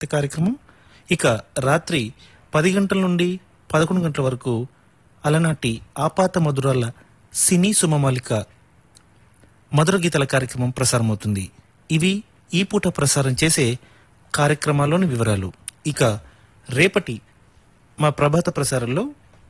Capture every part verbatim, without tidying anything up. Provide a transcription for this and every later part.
కార్యక్రమం. ఇక రాత్రి పది గంటల నుండి పదకొండు గంటల వరకు అలనాటి ఆపాత మధురాల సినీ సుమమాలిక మధుర గీతాల కార్యక్రమం ప్రసారమవుతుంది. ఇవి ఈ పూట ప్రసారం చేసే కార్యక్రమాల్లోని వివరాలు. ఇక రేపటి మా ప్రభాత ప్రసారంలో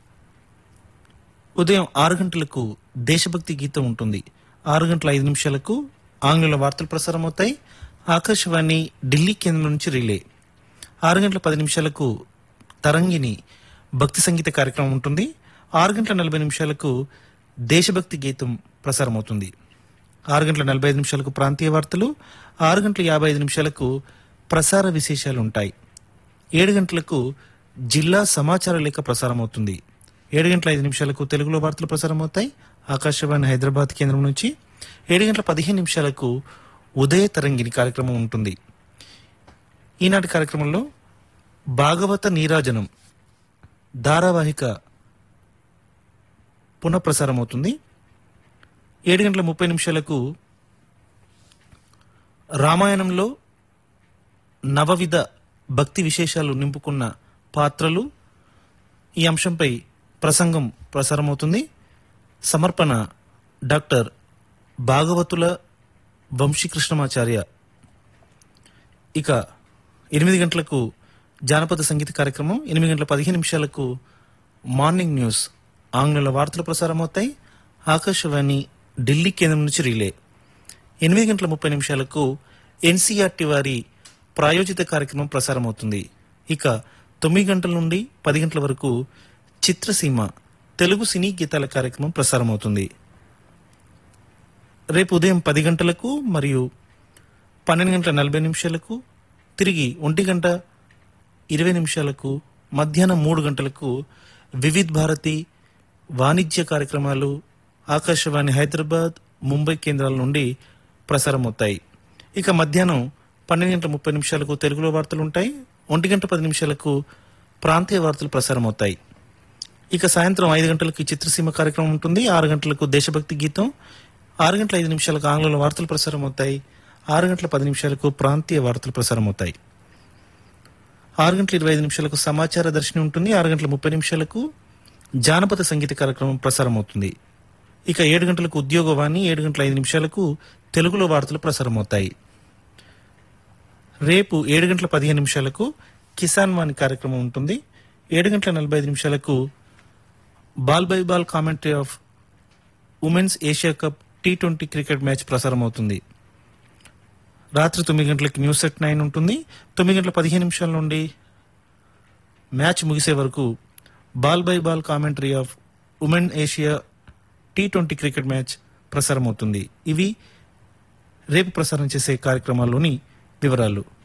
ఉదయం ఆరు గంటలకు దేశభక్తి గీతం ఉంటుంది. ఆరు గంటల ఐదు నిమిషాలకు ఆంగ్ల వార్తలు ప్రసారం అవుతాయి. ఆకాశవాణి ఢిల్లీ కేంద్రం నుంచి రిలే. ఆరు గంటల పది నిమిషాలకు తరంగిణి భక్తి సంగీత కార్యక్రమం ఉంటుంది. ఆరు గంటల నలభై నిమిషాలకు దేశభక్తి గీతం ప్రసారం అవుతుంది. ఆరు గంటల నలభై ఐదు నిమిషాలకు ప్రాంతీయ వార్తలు. ఆరు గంటల యాభై ఐదు నిమిషాలకు ప్రసార విశేషాలు ఉంటాయి. ఏడు గంటలకు జిల్లా సమాచార లేఖ ప్రసారం అవుతుంది. ఏడు గంటల ఐదు నిమిషాలకు తెలుగులో వార్తలు ప్రసారం అవుతాయి ఆకాశవాణి హైదరాబాద్ కేంద్రం నుంచి. ఏడు గంటల పదిహేను నిమిషాలకు ఉదయ తరంగిణి కార్యక్రమం ఉంటుంది. ఈనాటి కార్యక్రమంలో భాగవత నీరాజనం ధారావాహిక పునఃప్రసారం అవుతుంది. ఏడు గంటల ముప్పై నిమిషాలకు రామాయణంలో నవవిధ భక్తి విశేషాలు నింపుకున్న పాత్రలు ఈ అంశంపై ప్రసంగం ప్రసారమవుతుంది. సమర్పణ డాక్టర్ భాగవతుల వంశీకృష్ణమాచార్య. ఇక ఎనిమిది గంటలకు జానపద సంగీత కార్యక్రమం. ఎనిమిది గంటల పదిహేను నిమిషాలకు మార్నింగ్ న్యూస్ ఆంగ్ల వార్తలు ప్రసారం అవుతాయి ఆకాశవాణి ఢిల్లీ కేంద్రం నుంచి రిలే. ఎనిమిది గంటల ముప్పై నిమిషాలకు ఎన్సీఆర్టీ వారి ప్రాయోజిత కార్యక్రమం ప్రసారం అవుతుంది. ఇక తొమ్మిది గంటల నుండి పది గంటల వరకు చిత్రసీమ తెలుగు సినీ గీతాల కార్యక్రమం ప్రసారం అవుతుంది. రేపు ఉదయం పది గంటలకు మరియు పన్నెండు గంటల నలభై నిమిషాలకు తిరిగి ఒంటి గంట ఇరవై నిమిషాలకు మధ్యాహ్నం మూడు గంటలకు వివిధ్ భారతి వాణిజ్య కార్యక్రమాలు ఆకాశవాణి హైదరాబాద్ ముంబై కేంద్రాల నుండి ప్రసారం అవుతాయి. ఇక మధ్యాహ్నం పన్నెండు గంటల ముప్పై నిమిషాలకు తెలుగులో వార్తలు ఉంటాయి. ఒంటి గంట పది నిమిషాలకు ప్రాంతీయ వార్తలు ప్రసారం అవుతాయి. ఇక సాయంత్రం ఐదు గంటలకు చిత్రసీమ కార్యక్రమం ఉంటుంది. ఆరు గంటలకు దేశభక్తి గీతం. ఆరు గంటల ఐదు నిమిషాలకు ఆంగ్లంలో వార్తలు ప్రసారం అవుతాయి. ఆరు గంటల పది నిమిషాలకు ప్రాంతీయ వార్తలు ప్రసారం అవుతాయి. ఆరు గంటల ఇరవై ఐదు నిమిషాలకు సమాచార దర్శిని ఉంటుంది. ఆరు గంటల ముప్పై నిమిషాలకు జానపద సంగీత కార్యక్రమం ప్రసారం అవుతుంది. ఇక ఏడు గంటలకు ఉద్యోగవాణి. ఏడు గంటల ఐదు నిమిషాలకు తెలుగులో వార్తలు ప్రసారం అవుతాయి. రేపు ఏడు గంటల పదిహేను నిమిషాలకు కిసాన్ వాణి కార్యక్రమం ఉంటుంది. ఏడు గంటల నలభై ఐదు నిమిషాలకు ball by ball commentary of women's Asia cup T twenty cricket match ప్రసారం అవుతుంది. రాత్రి తొమ్మిది గంటలకి న్యూస్ ఎట్ నైన్ ఉంటుంది. తొమ్మిది గంటల పదిహేను నిమిషాల నుండి మ్యాచ్ ముగిసే వరకు ball by ball commentary of women Asia T twenty cricket match ప్రసారం అవుతుంది. ఇవి రేపు ప్రసారం చేసే కార్యక్రమాల్లోని వివరాలు.